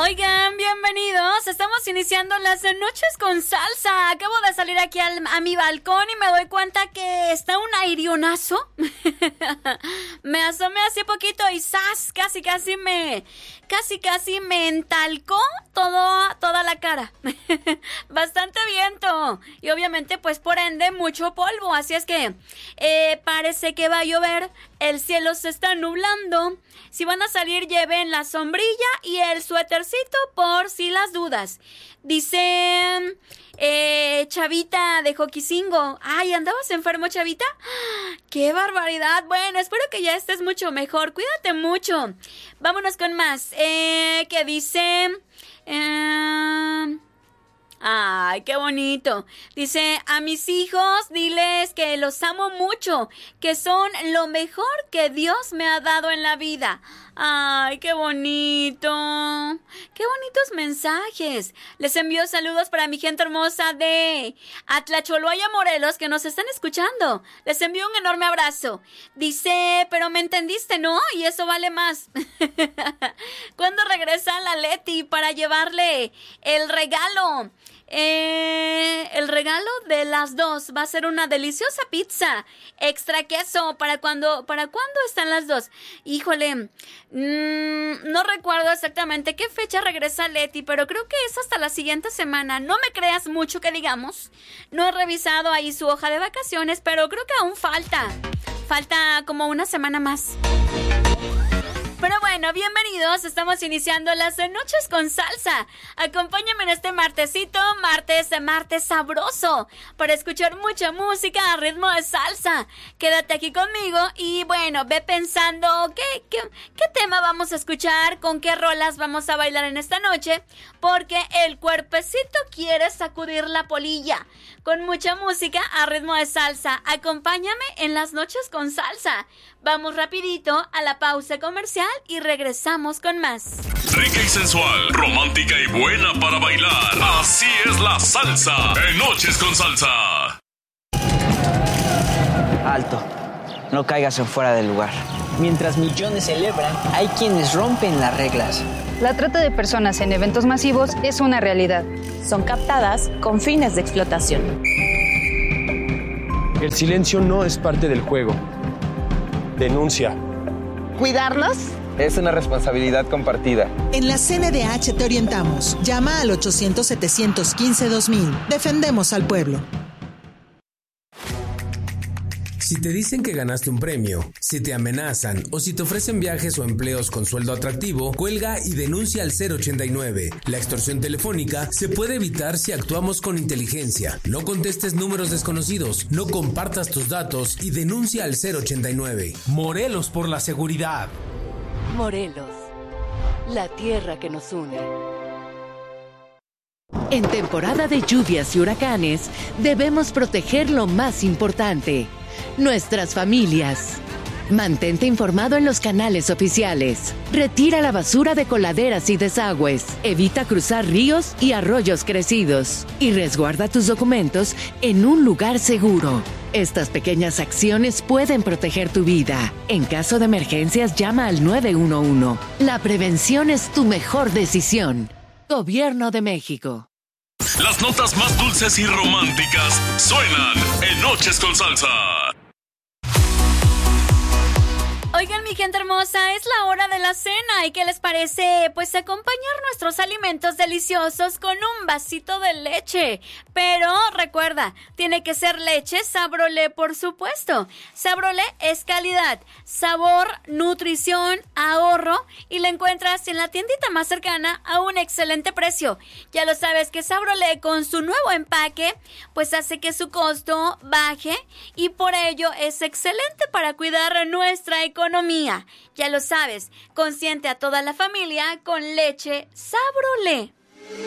Oigan, bienvenidos. Estamos iniciando las noches con salsa. Acabo de salir aquí a mi balcón y me doy cuenta que está un airionazo. Me asomé hace poquito y ¡zas! Casi me entalcó toda la cara. Bastante viento. Y obviamente, pues por ende, mucho polvo. Así es que parece que va a llover. El cielo se está nublando. Si van a salir, lleven la sombrilla y el suétercito por si las dudas. Dice Chavita de Joquicingo. Ay, ¿andabas enfermo, Chavita? ¡Qué barbaridad! Bueno, espero que ya estés mucho mejor. Cuídate mucho. Vámonos con más. ¿Qué dice? Ay, qué bonito. Dice, a mis hijos, diles que los amo mucho, que son lo mejor que Dios me ha dado en la vida. Ay, qué bonito. Qué bonitos mensajes. Les envío saludos para mi gente hermosa de Atlacholoaya, Morelos, que nos están escuchando. Les envío un enorme abrazo. Dice, pero me entendiste, ¿no? Y eso vale más. ¿Cuándo regresa la Leti para llevarle el regalo? El regalo de las dos va a ser una deliciosa pizza extra queso. ¿Para cuándo están las dos? Híjole, no recuerdo exactamente qué fecha regresa Leti, pero creo que es hasta la siguiente semana. No me creas mucho que digamos. No he revisado ahí su hoja de vacaciones, pero creo que aún falta como una semana más. Pero bueno, bienvenidos, estamos iniciando las noches con salsa. Acompáñame en este martes sabroso, para escuchar mucha música a ritmo de salsa. Quédate aquí conmigo y bueno, ve pensando qué tema vamos a escuchar, con qué rolas vamos a bailar en esta noche, porque el cuerpecito quiere sacudir la polilla. Con mucha música a ritmo de salsa, acompáñame en las noches con salsa. Vamos rapidito a la pausa comercial y regresamos con más. Rica y sensual, romántica y buena para bailar. Así es la salsa en Noches con Salsa. Alto, no caigas en fuera del lugar. Mientras millones celebran, hay quienes rompen las reglas. La trata de personas en eventos masivos es una realidad. Son captadas con fines de explotación. El silencio no es parte del juego. Denuncia. ¿Cuidarnos? Es una responsabilidad compartida. En la CNDH te orientamos. Llama al 800-715-2000. Defendemos al pueblo. Si te dicen que ganaste un premio, si te amenazan o si te ofrecen viajes o empleos con sueldo atractivo, cuelga y denuncia al 089. La extorsión telefónica se puede evitar si actuamos con inteligencia. No contestes números desconocidos, no compartas tus datos y denuncia al 089. Morelos por la seguridad. Morelos, la tierra que nos une. En temporada de lluvias y huracanes, debemos proteger lo más importante: nuestras familias. Mantente informado en los canales oficiales. Retira la basura de coladeras y desagües. Evita cruzar ríos y arroyos crecidos. Y resguarda tus documentos en un lugar seguro. Estas pequeñas acciones pueden proteger tu vida. En caso de emergencias, llama al 911. La prevención es tu mejor decisión. Gobierno de México. Las notas más dulces y románticas suenan en Noches con Salsa. Oigan, mi gente hermosa, es la hora de la cena. ¿Y qué les parece? Pues acompañar nuestros alimentos deliciosos con un vasito de leche. Pero recuerda, tiene que ser leche Sabrolé, por supuesto. Sabrolé es calidad, sabor, nutrición, ahorro, y la encuentras en la tiendita más cercana a un excelente precio. Ya lo sabes que Sabrolé, con su nuevo empaque, pues hace que su costo baje, y por ello es excelente para cuidar nuestra economía. Ya lo sabes, consiente a toda la familia con leche Sabrolé.